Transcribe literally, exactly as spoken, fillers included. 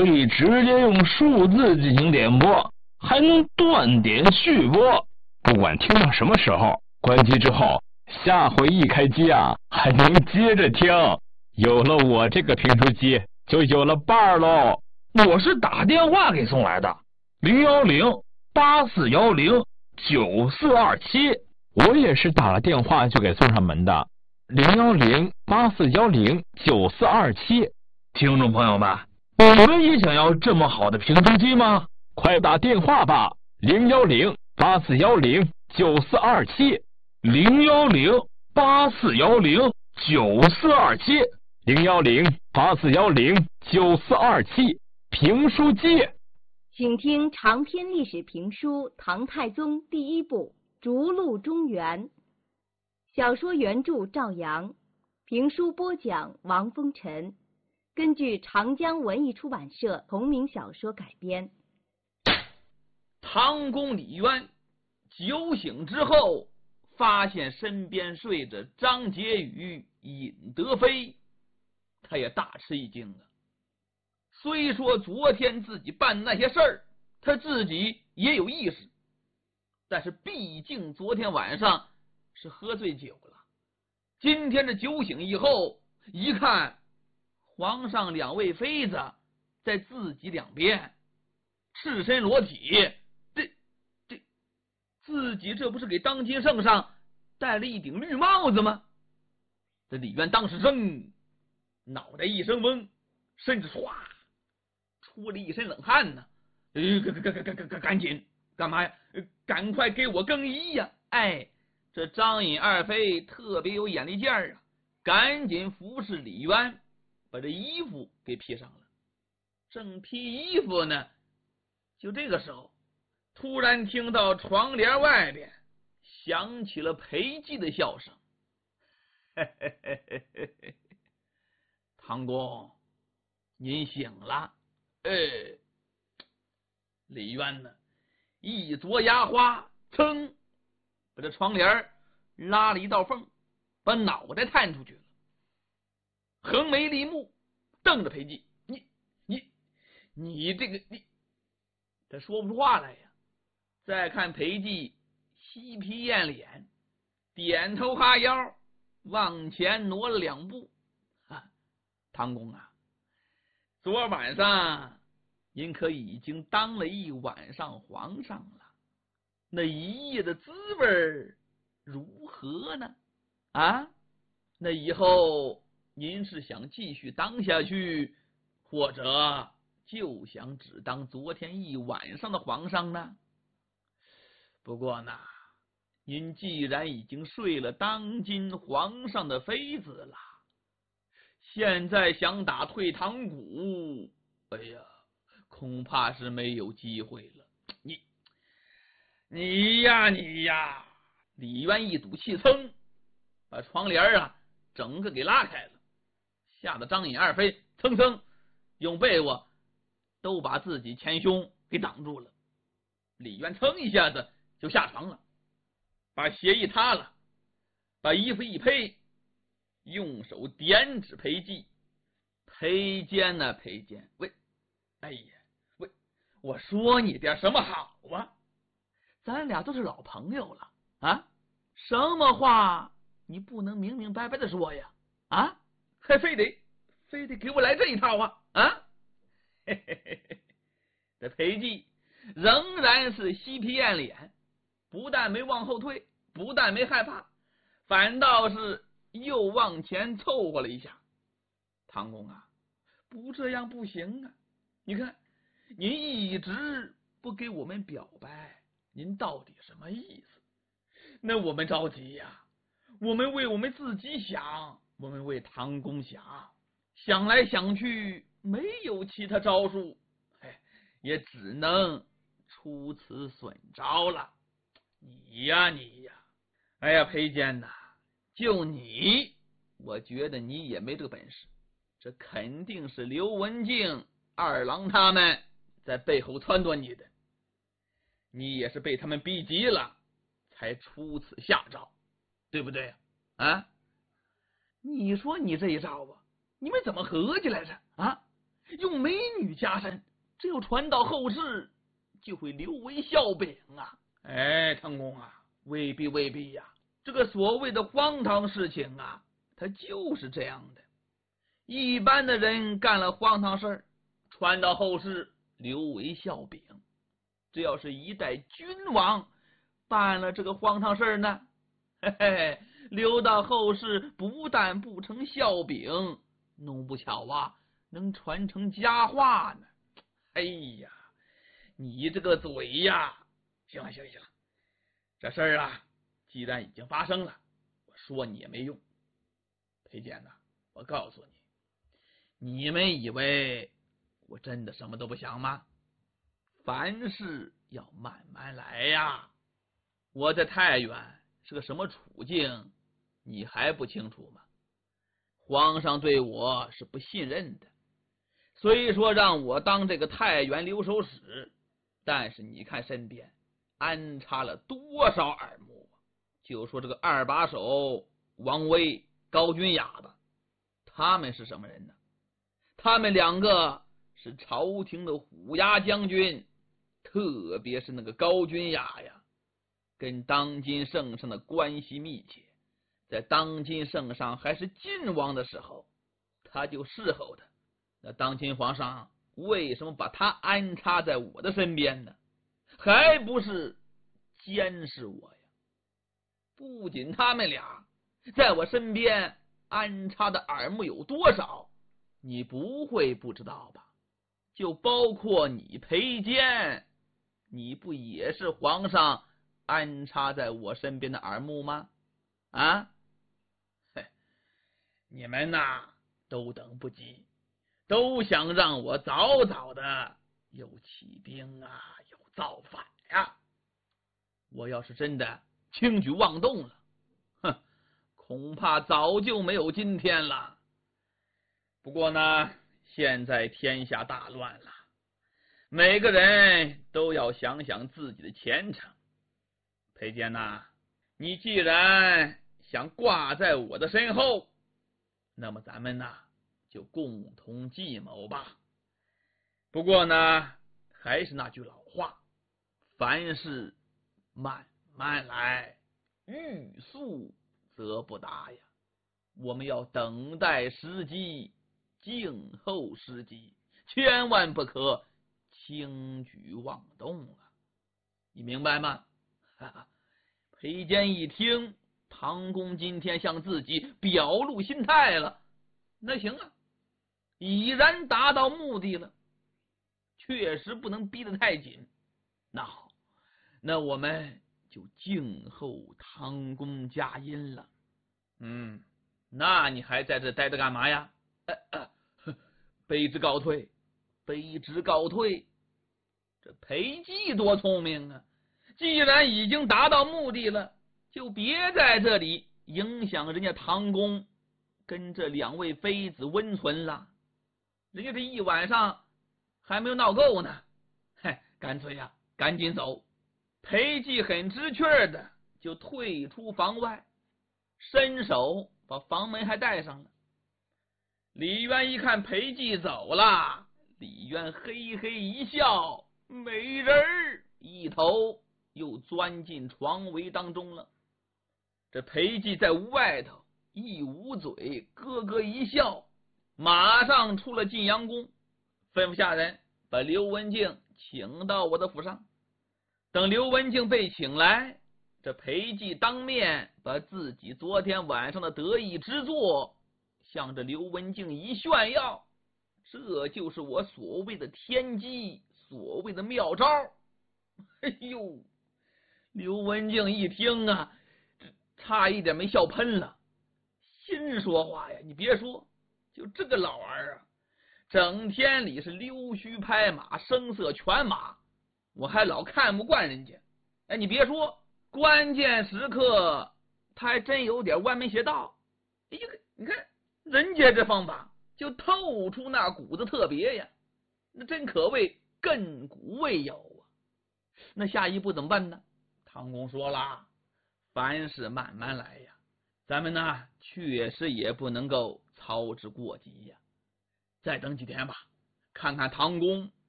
可以直接用数字进行点播，还能断点续播，不管听到什么时候，关机之后，下回一开机啊，还能接着听。有了我这个评书机，就有了伴儿喽。 我是打电话给送来的，零幺零八四幺零九四二七。 我也是打了电话就给送上门的，零幺零八四幺零九四二七。 听众朋友们，你们也想要这么好的评书机吗？ 快打电话吧，零幺零八四幺零九四二七， 零幺零八四幺零九四二七， 零幺零八四幺零九四二七，评书机。 请听长篇历史评书《唐太宗》第一部《逐鹿中原》，小说原著赵阳，评书播讲王风尘，根据长江文艺出版社同名小说改编。 唐公李渊酒醒之后，发现身边睡着张婕妤、尹德妃，他也大吃一惊啊。虽说昨天自己办那些事儿，他自己也有意识，但是毕竟昨天晚上是喝醉酒了。今天这酒醒以后，一看皇上两位妃子在自己两边赤身裸体，这这自己这不是给当今圣上戴了一顶绿帽子吗？这李渊当时生脑袋一声嗡，身子唰出了一身冷汗呢。呃，赶赶赶赶赶赶紧干嘛呀？赶快给我更衣呀！哎，这张尹二妃特别有眼力劲儿啊，赶紧服侍李渊，把这衣服给披上了。正披衣服呢，就这个时候，突然听到床帘外边响起了裴寂的笑声。嘿嘿嘿嘿嘿嘿，唐公，您醒了。哎，李渊呢，一啄牙花，噌，把这窗帘拉了一道缝，把脑袋探出去了，横眉立目，瞪着裴寂，你你你这个你，他说不出话来呀。再看裴寂嬉皮艳脸，点头哈腰，往前挪了两步。啊，唐公啊，昨晚上您可已经当了一晚上皇上了，那一夜的滋味如何呢？啊，那以后您是想继续当下去，或者就想只当昨天一晚上的皇上呢？不过呢，您既然已经睡了当今皇上的妃子了，现在想打退堂鼓，哎呀，恐怕是没有机会了。你你呀你呀！李渊一赌气，噌，把窗帘啊整个给拉开了，吓得张尹二妃蹭蹭用被窝都把自己前胸给挡住了。李渊噌一下子就下床了，把鞋一塌了，把衣服一披，用手点指裴寂，裴坚呐、啊、裴坚，喂，哎呀，喂，我说你点什么好啊？咱俩都是老朋友了啊，什么话你不能明明白白的说呀？啊，还非得非得给我来这一套啊？啊，嘿嘿嘿嘿，这裴寂仍然是嬉皮艳脸，不但没往后退，不但没害怕，反倒是又往前凑合了一下。唐公啊，不这样不行啊！你看，您一直不给我们表白，您到底什么意思？那我们着急呀、啊，我们为我们自己想，我们为唐公想，想来想去没有其他招数，哎，也只能出此损招了。你呀你呀，哎呀，裴坚呐，就你，我觉得你也没这个本事，这肯定是刘文静、二郎他们在背后撺掇你的，你也是被他们逼急了才出此下招，对不对啊？你说你这一招啊，你们怎么合计来着啊？ 用美女加身，只有传到后世，就会留为笑柄啊！哎，唐公啊，未必未必呀、啊！这个所谓的荒唐事情啊，它就是这样的。一般的人干了荒唐事儿，传到后世留为笑柄。只要是一代君王办了这个荒唐事儿呢，嘿嘿，留到后世不但不成笑柄，弄不巧啊，能传成佳话呢。哎呀，你这个嘴呀！行了行了行了，这事儿啊，既然已经发生了，我说你也没用。裴坚呐，我告诉你，你们以为我真的什么都不想吗？凡事要慢慢来呀。我在太原是个什么处境，你还不清楚吗？皇上对我是不信任的，虽说让我当这个太原留守使，但是你看身边安插了多少耳目啊！就说这个二把手王威、高君雅吧，他们是什么人呢？他们两个是朝廷的虎牙将军，特别是那个高君雅呀，跟当今圣上的关系密切。在当今圣上还是晋王的时候，他就侍候他。那当今皇上为什么把他安插在我的身边呢？还不是监视我呀！不仅他们俩在我身边安插的耳目有多少，你不会不知道吧？就包括你裴坚，你不也是皇上安插在我身边的耳目吗？啊，嘿，你们呐都等不及，都想让我早早的有起兵啊，有造反呀！我要是真的轻举妄动了，哼，恐怕早就没有今天了。不过呢，现在天下大乱了，每个人都要想想自己的前程。裴坚呐，你既然想挂在我的身后，那么咱们呐就共同计谋吧。不过呢，还是那句老话，凡事慢慢来，欲速则不达呀。我们要等待时机，静候时机，千万不可轻举妄动啊！你明白吗？哈哈，裴坚一听唐公今天向自己表露心态了，那行啊，已然达到目的了，确实不能逼得太紧。那好，那我们就静候唐公佳音了。嗯，那你还在这待着干嘛呀？呃呃、卑职告退，卑职告退。这裴寂多聪明啊！既然已经达到目的了，就别在这里影响人家唐公跟这两位妃子温存了。人家这一晚上还没有闹够呢，嘿，干脆呀、啊，赶紧走。裴寂很知趣的就退出房外，伸手把房门还带上了。李渊一看裴寂走了，李渊嘿嘿一笑，美人儿，一头又钻进床围当中了。这裴寂在屋外头一捂嘴，咯咯一笑，马上出了晋阳宫，吩咐下人把刘文静请到我的府上。等刘文静被请来，这裴寂当面把自己昨天晚上的得意之作向着刘文静一炫耀，这就是我所谓的天机，所谓的妙招。哎呦，刘文静一听啊，差一点没笑喷了。心说话呀，你别说，就这个老儿啊，整天里是溜须拍马，声色犬马，我还老看不惯人家。哎，你别说，关键时刻他还真有点歪门邪道。哎呀，你看人家这方法就透出那股子特别呀，那真可谓亘古未有啊。那下一步怎么办呢？唐公说了，凡事慢慢来呀，咱们呢确实也不能够操之过急呀。再等几天吧， 看看唐公